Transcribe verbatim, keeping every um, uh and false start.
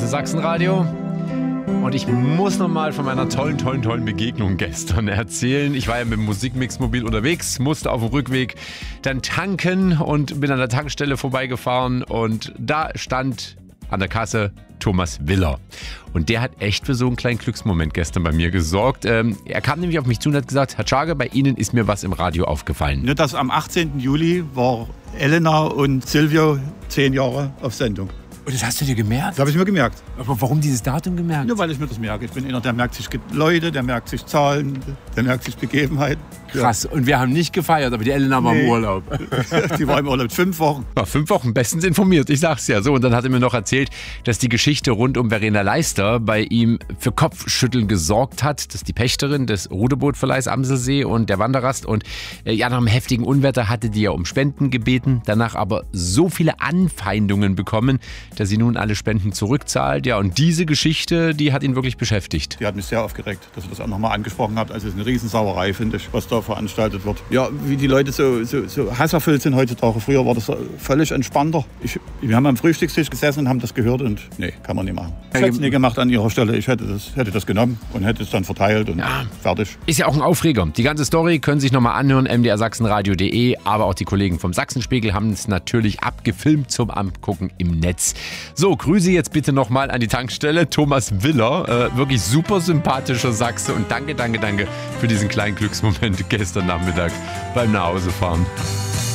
ist Sachsenradio. Und ich muss nochmal von meiner tollen, tollen, tollen Begegnung gestern erzählen. Ich war ja mit dem Musikmix-Mobil unterwegs, musste auf dem Rückweg dann tanken und bin an der Tankstelle vorbeigefahren. Und da stand an der Kasse Thomas Willer. Und der hat echt für so einen kleinen Glücksmoment gestern bei mir gesorgt. Ähm, er kam nämlich auf mich zu und hat gesagt, Herr Tschage, bei Ihnen ist mir was im Radio aufgefallen. Nur dass am achtzehnten Juli war Elena und Silvio zehn Jahre auf Sendung. Und das hast du dir gemerkt? Das habe ich mir gemerkt. Aber warum dieses Datum gemerkt? Nur weil ich mir das merke. Ich bin einer, der merkt sich Leute, der merkt sich Zahlen, der merkt sich Begebenheiten. Krass. Und wir haben nicht gefeiert, aber die Elena war nee. im Urlaub. Die war im Urlaub fünf Wochen. War fünf Wochen bestens informiert, ich sag's ja so. Und dann hat er mir noch erzählt, dass die Geschichte rund um Verena Leister bei ihm für Kopfschütteln gesorgt hat. Das ist die Pächterin des Ruderbootverleihs Amselsee und der Wanderrast. Und äh, ja, nach einem heftigen Unwetter hatte die ja um Spenden gebeten, danach aber so viele Anfeindungen bekommen, dass sie nun alle Spenden zurückzahlt. Ja, und diese Geschichte, die hat ihn wirklich beschäftigt. Die hat mich sehr aufgeregt, dass ihr das auch nochmal angesprochen habt. Also es ist eine Riesensauerei, finde ich, was da veranstaltet wird. Ja, wie die Leute so, so, so hasserfüllt sind heutzutage. Früher war das völlig entspannter. Ich, wir haben am Frühstückstisch gesessen und haben das gehört und nee, kann man nicht machen. Ich hätte es nie gemacht an ihrer Stelle. Ich hätte das, hätte das genommen und hätte es dann verteilt und ja. fertig. Ist ja auch ein Aufreger. Die ganze Story können Sie sich nochmal anhören, m d r sachsenradio punkt d e. Aber auch die Kollegen vom Sachsenspiegel haben es natürlich abgefilmt zum Angucken im Netz. So, Grüße jetzt bitte nochmal an die Tankstelle. Thomas Willer, äh, wirklich super sympathischer Sachse. Und danke, danke, danke für diesen kleinen Glücksmoment gestern Nachmittag beim Nachhausefahren.